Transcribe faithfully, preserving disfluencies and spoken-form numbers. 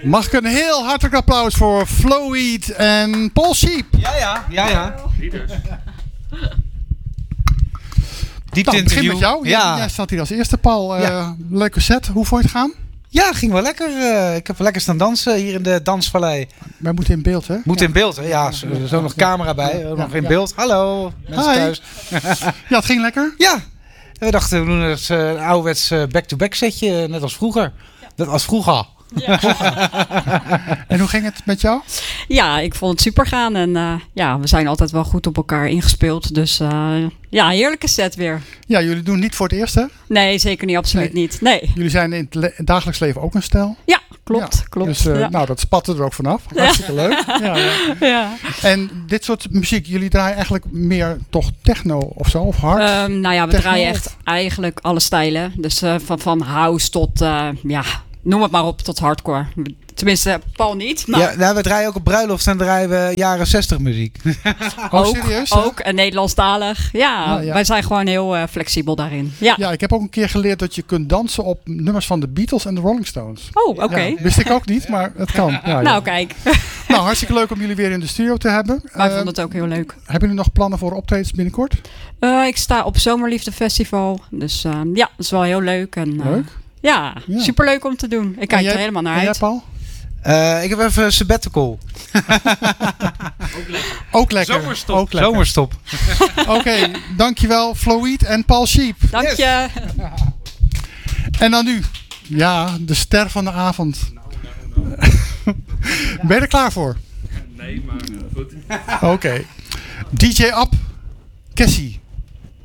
Mag ik een heel hartelijk applaus voor Flowweed en Paul Sheep. Ja, ja, ja, ja. Diep Nou, ik begin interview. met jou. Jij, Ja. jij staat hier als eerste, Paul. Uh, Ja. Leuke set. Hoe vond je het gaan? Ja, ging wel lekker. Uh, ik heb lekker staan dansen hier in de dansvallei. Wij moeten in beeld, hè? Moet ja. in beeld, hè? Ja, zo, zo nog camera bij. Ja, nog ja, in ja. beeld. Hallo, mensen Hi. thuis. Ja, het ging lekker. Ja, en we dachten we doen het uh, een ouderwets uh, back-to-back setje, net als vroeger. Net als vroeger. Ja. En hoe ging het met jou? Ja, ik vond het super gaan. En uh, ja, we zijn altijd wel goed op elkaar ingespeeld. Dus uh, ja, heerlijke set weer. Ja, jullie doen niet voor het eerst, hè? Nee, zeker niet. Absoluut Nee. niet. Nee. Jullie zijn in het, le- het dagelijks leven ook een stel. Ja, klopt. Ja. klopt. Dus uh, ja. nou, dat spatte er ook vanaf. Hartstikke leuk. Ja, ja. ja. En dit soort muziek, jullie draaien eigenlijk meer toch techno of zo? Of hard? Um, nou ja, we Techno draaien of- echt eigenlijk alle stijlen. Dus uh, van, van house tot, uh, ja, noem het maar op, tot hardcore. Tenminste, Paul niet. Maar Ja, nou, we draaien ook op bruiloft en draaien we jaren zestig muziek. Oh, ook, serieus? hè? ook en Nederlandstalig. Ja, Ja, ja. wij zijn gewoon heel uh, flexibel daarin. Ja. Ja, ik heb ook een keer geleerd dat je kunt dansen op nummers van de Beatles en de Rolling Stones. Oh, oké. Ja, Okay. wist ik ook niet, maar het kan. Ja, ja. Nou, kijk. Nou, hartstikke leuk om jullie weer in de studio te hebben. Wij Uh, vonden het ook heel leuk. hebben jullie nog plannen voor optredens binnenkort? Uh, ik sta op Zomerliefde Festival. Dus uh, ja, dat is wel heel leuk. En, uh, Leuk. Ja, Ja. superleuk om te doen. Ik kijk jij- er helemaal naar En jij, uit. Paul? Uh, ik heb even een sabbatical. Ook lekker. Zomerstop. Ook lekker. Zomerstop. Oké, okay, dankjewel Flowweed en Paul Sheep. Dank Yes. je. En dan nu. Ja, de ster van de avond. Ben je er klaar voor? Nee, maar goed. Oké. Okay. D J Ab, Cassie.